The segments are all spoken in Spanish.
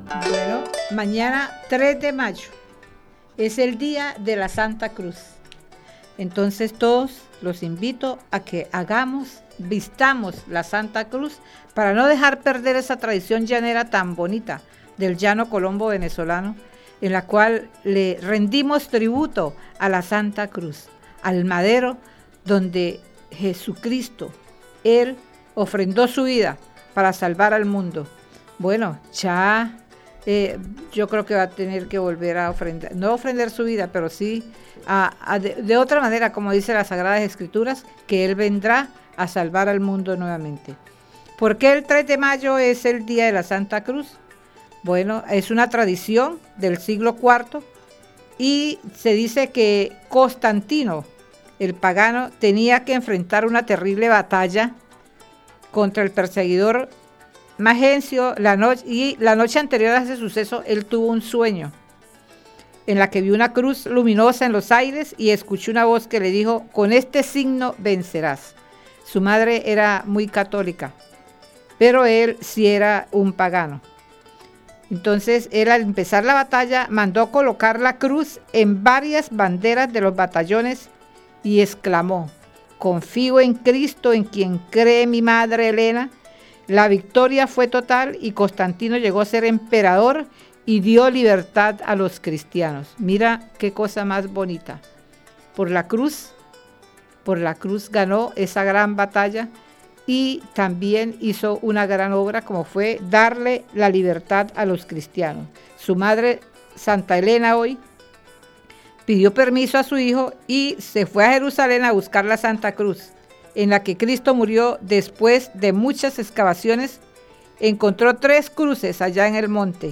Bueno, mañana 3 de mayo es el día de la Santa Cruz. Entonces todos los invito a que vistamos la Santa Cruz para no dejar perder esa tradición llanera tan bonita del llano colombo venezolano, en la cual le rendimos tributo a la Santa Cruz, al madero donde Jesucristo, Él ofrendó su vida para salvar al mundo. Bueno, ya yo creo que va a tener que volver a ofrendar, no ofrendar su vida, pero sí de otra manera, como dice las Sagradas Escrituras, que Él vendrá a salvar al mundo nuevamente. ¿Por qué el 3 de mayo es el Día de la Santa Cruz? Bueno, es una tradición del siglo IV y se dice que Constantino, el pagano, tenía que enfrentar una terrible batalla contra el perseguidor Magencio, la noche anterior a ese suceso, él tuvo un sueño en la que vio una cruz luminosa en los aires y escuchó una voz que le dijo: con este signo vencerás. Su madre era muy católica, pero él sí era un pagano. Entonces él, al empezar la batalla, mandó colocar la cruz en varias banderas de los batallones y exclamó: confío en Cristo, en quien cree mi madre Helena. La victoria fue total y Constantino llegó a ser emperador y dio libertad a los cristianos. Mira qué cosa más bonita. Por la cruz ganó esa gran batalla y también hizo una gran obra, como fue darle la libertad a los cristianos. Su madre, Santa Helena, hoy pidió permiso a su hijo y se fue a Jerusalén a buscar la Santa Cruz, en la que Cristo murió. Después de muchas excavaciones, encontró 3 cruces allá en el monte.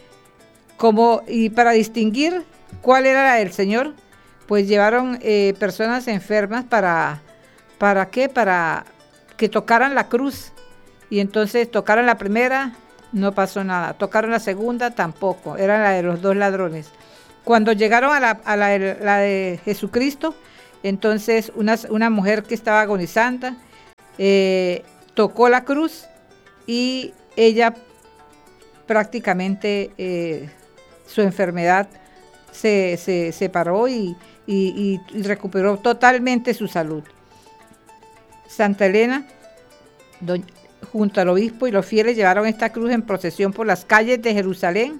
Y para distinguir cuál era la del Señor, pues llevaron personas enfermas ¿para qué? Para que tocaran la cruz. Y entonces tocaron la primera, no pasó nada. Tocaron la segunda, tampoco. Era la de los 2 ladrones. Cuando llegaron a la de Jesucristo, entonces una mujer que estaba agonizando tocó la cruz y ella prácticamente su enfermedad se separó y recuperó totalmente su salud. Santa Helena, junto al obispo y los fieles, llevaron esta cruz en procesión por las calles de Jerusalén.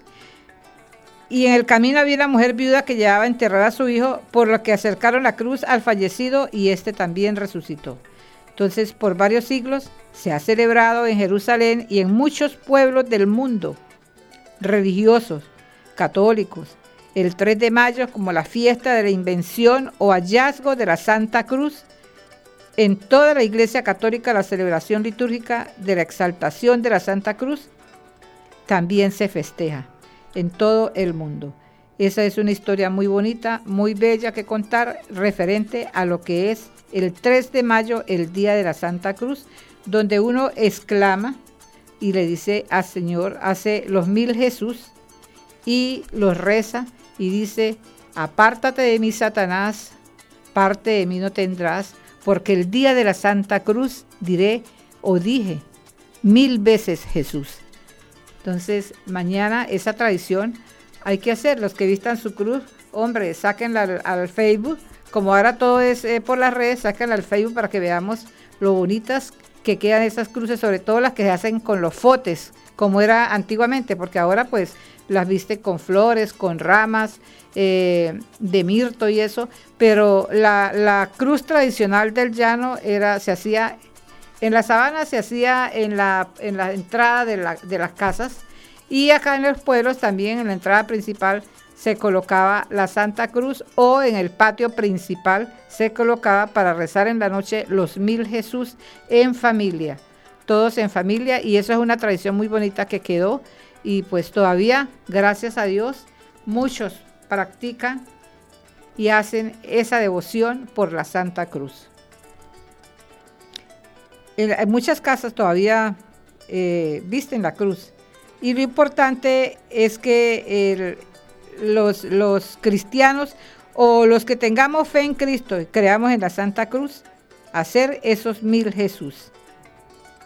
Y en el camino había una mujer viuda que llevaba a enterrar a su hijo, por lo que acercaron la cruz al fallecido y este también resucitó. Entonces, por varios siglos se ha celebrado en Jerusalén y en muchos pueblos del mundo religiosos, católicos, el 3 de mayo como la fiesta de la invención o hallazgo de la Santa Cruz. En toda la Iglesia Católica, la celebración litúrgica de la exaltación de la Santa Cruz también se festeja en todo el mundo. Esa es una historia muy bonita, muy bella que contar, referente a lo que es el 3 de mayo, el Día de la Santa Cruz, donde uno exclama y le dice al Señor, hace los 1000 Jesús y los reza y dice: apártate de mí, Satanás, parte de mí no tendrás, porque el día de la Santa Cruz dije 1000 veces Jesús. Entonces, mañana esa tradición hay que hacer. Los que vistan su cruz, hombre, sáquenla al Facebook. Como ahora todo es por las redes, sáquenla al Facebook para que veamos lo bonitas que quedan esas cruces, sobre todo las que se hacen con los fotes, como era antiguamente, porque ahora pues las viste con flores, con ramas de mirto y eso, pero la cruz tradicional del llano se hacía en la sabana, se hacía en la entrada de las casas, y acá en los pueblos también en la entrada principal se colocaba la Santa Cruz, o en el patio principal se colocaba para rezar en la noche los 1000 Jesús en familia, todos en familia, y eso es una tradición muy bonita que quedó, y pues todavía, gracias a Dios, muchos practican y hacen esa devoción por la Santa Cruz. En muchas casas todavía visten la cruz, y lo importante es que los cristianos o los que tengamos fe en Cristo y creamos en la Santa Cruz, hacer esos 1000 Jesús.